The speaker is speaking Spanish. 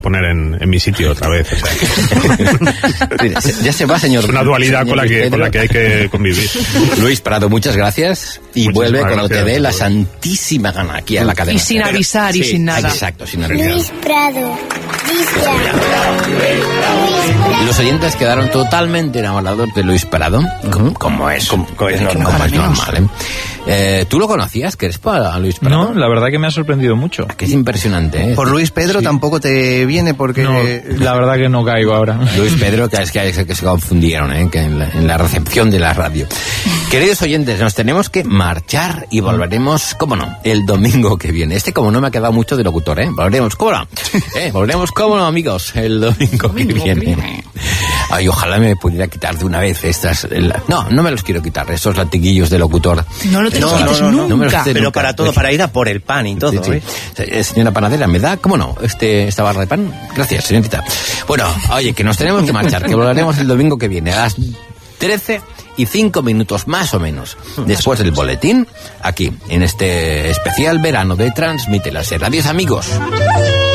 poner en mi sitio otra vez. O sea. Ya se va, señor. Es una dualidad con la que hay que convivir. Luis Prado, muchas gracias. Y Muchísimas vuelve cuando gracias, te dé la santísima gana aquí a la cadena. Y sin avisar y sin nada. Exacto, sin avisar. Luis Prado. Los oyentes quedaron totalmente enamorados de Luis Prado, como es normal. ¿Tú lo conocías? ¿Que eres para Luis Prado? No, la verdad que me ha sorprendido mucho. Que es impresionante, ¿eh? Por Luis Pedro tampoco te viene porque... No, la verdad que no caigo ahora. Luis Pedro, que se confundieron, ¿eh? Que en la recepción de la radio. Queridos oyentes, nos tenemos que marchar y volveremos, cómo no, el domingo que viene. Como no me ha quedado mucho de locutor, ¿eh? Volveremos, cómo no. Volveremos, cómo no, amigos, el domingo que viene. Ay, ojalá me pudiera quitar de una vez estas... No me los quiero quitar, estos latiguillos de locutor. No lo te los quites nunca. Pero para todo, para ir a por el pan y todo. Sí. Señora panadera, ¿me da, cómo no, esta barra de pan? Gracias, señorita. Bueno, oye, que nos tenemos que marchar, que volveremos el domingo que viene a las 13:05 más o menos, después del boletín, aquí, en este especial verano de Transmite Láser. Adiós, amigos.